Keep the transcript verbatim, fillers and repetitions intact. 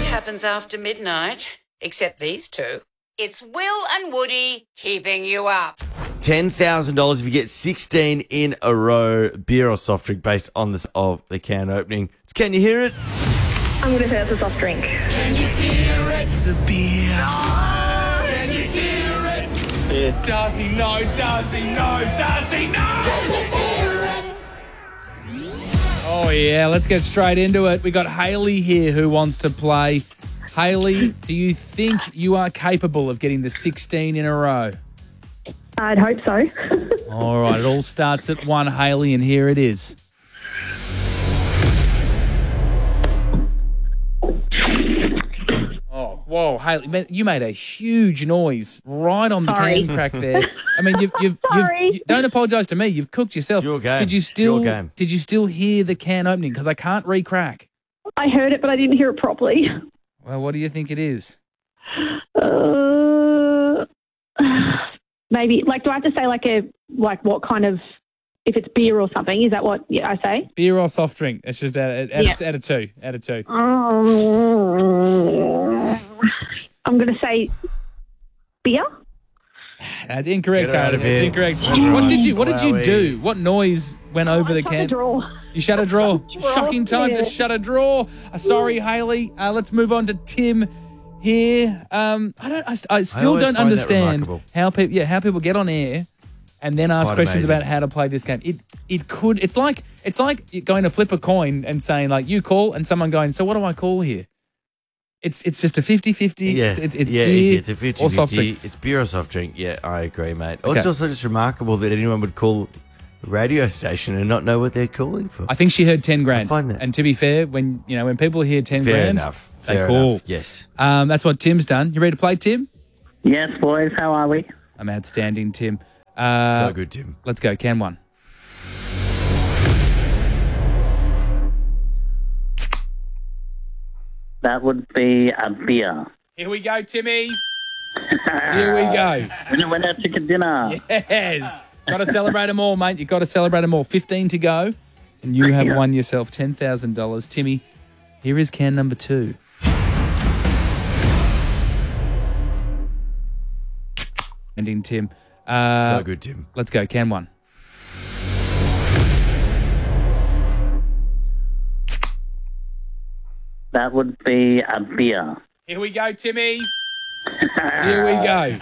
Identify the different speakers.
Speaker 1: what happens after midnight, except these two. It's Will and Woody keeping you up.
Speaker 2: ten thousand dollars if you get sixteen in a row. Beer or soft drink based on this of the can opening. It's Can You Hear It?
Speaker 3: I'm going to say it's a soft drink.
Speaker 4: Can you hear it? It's a beer. No! Can you hear it?
Speaker 5: Yeah. Does he know? Does he know? Does he know?
Speaker 4: Can you hear it?
Speaker 6: Oh, yeah, let's get straight into it. We got Hayley here who wants to play. Hayley, do you think you are capable of getting the sixteen in a row?
Speaker 3: I'd hope so.
Speaker 6: All right, it all starts at one, Hayley, and here it is. Oh, whoa, Hayley, man, you made a huge noise right on the
Speaker 3: Sorry.
Speaker 6: can crack there. I mean, you've, you've,
Speaker 3: Sorry.
Speaker 6: you've you, don't apologise to me. You've cooked yourself.
Speaker 2: It's your game.
Speaker 6: Did you
Speaker 2: It's
Speaker 6: still?
Speaker 2: your game.
Speaker 6: Did you still hear the can opening? Because I can't re-crack.
Speaker 3: I heard it, but I didn't hear it properly.
Speaker 6: Well, what do you think it is?
Speaker 3: Uh, maybe, like, do I have to say, like, a like what kind of, if it's beer or something, is that what I say?
Speaker 6: Beer or soft drink? It's just out of, out,
Speaker 3: Yeah.
Speaker 6: of, out of two. Out of two.
Speaker 3: Um, I'm going to say beer.
Speaker 6: That's incorrect,
Speaker 2: Get her out
Speaker 6: Hayley.
Speaker 2: of
Speaker 6: That's
Speaker 2: here.
Speaker 6: incorrect.
Speaker 2: All
Speaker 6: What
Speaker 2: right.
Speaker 6: did you What did you
Speaker 2: Wowie.
Speaker 6: do? What noise went over the
Speaker 3: I shut
Speaker 6: can?
Speaker 3: the drawer.
Speaker 6: You shut a drawer.
Speaker 3: Drawer,
Speaker 6: Shocking time
Speaker 3: yeah.
Speaker 6: to shut a drawer. Uh, sorry, Hayley. Uh, let's move on to Tim here. Um, I don't. I, I still
Speaker 2: always
Speaker 6: don't
Speaker 2: find that
Speaker 6: understand
Speaker 2: remarkable.
Speaker 6: how people. Yeah, how people get on air and then ask
Speaker 2: Quite
Speaker 6: questions
Speaker 2: amazing.
Speaker 6: about how to play this game. It it could. It's like it's like going to flip a coin and saying like you call and someone going. So what do I call here? It's it's just a fifty-fifty.
Speaker 2: Yeah,
Speaker 6: It's, it's
Speaker 2: yeah,
Speaker 6: beer
Speaker 2: it's a fifty
Speaker 6: or soft drink.
Speaker 2: It's beer or soft drink. Yeah, I agree, mate. Oh,
Speaker 6: Okay.
Speaker 2: It's also just remarkable that anyone would call a radio station and not know what they're calling for.
Speaker 6: I think she heard ten grand.
Speaker 2: I find that-
Speaker 6: And to be fair, when you know when people hear ten
Speaker 2: Fair
Speaker 6: grand,
Speaker 2: enough.
Speaker 6: they
Speaker 2: Fair
Speaker 6: call.
Speaker 2: enough. Yes.
Speaker 6: Um, that's what Tim's done. You ready to play, Tim?
Speaker 7: Yes, boys. How are we?
Speaker 6: I'm outstanding, Tim. Uh,
Speaker 2: so good, Tim.
Speaker 6: Let's go. Can one.
Speaker 7: That would be a beer.
Speaker 6: Here we go, Timmy. Here we go.
Speaker 7: Winner, winner, chicken dinner.
Speaker 6: Yes. Got to celebrate them all, mate. You've got to celebrate them all. fifteen to go. And you have
Speaker 7: Yeah.
Speaker 6: won yourself ten thousand dollars. Timmy, here is can number two. Ending, Tim. Uh,
Speaker 2: so good, Tim.
Speaker 6: Let's go. Can one.
Speaker 7: That would be a beer.
Speaker 6: Here we go, Timmy. Here we go.